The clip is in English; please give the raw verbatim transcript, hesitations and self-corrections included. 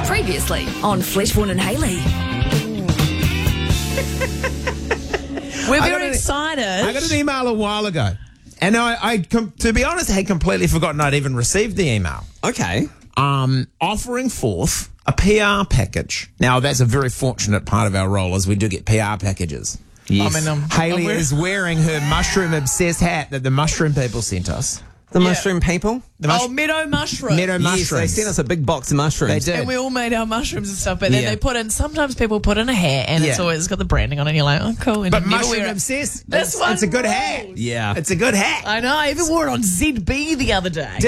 Previously on Fleshborn and Haley. We're I got very an- excited. I got an email a while ago, and I, I com- to be honest, had completely forgotten I'd even received the email. Okay. Um, offering forth a P R package. Now, that's a very fortunate part of our role, as we do get P R packages. Yes. I mean, um, Haley I'm wearing- is wearing her mushroom obsessed hat that the mushroom people sent us. the mushroom people? The mush- oh, meadow mushroom. meadow Yes, mushrooms. they sent us a big box of mushrooms. They did. And we all made our mushrooms and stuff, but then Yeah. they put in, sometimes people put in a hat and it's Yeah. always got the branding on it and you're like, oh, cool. And But you never mushroom wear it. obsessed. This It's, it's a one good rolls. hat. Yeah. It's a good hat. I know, I even wore it on Z B the other day.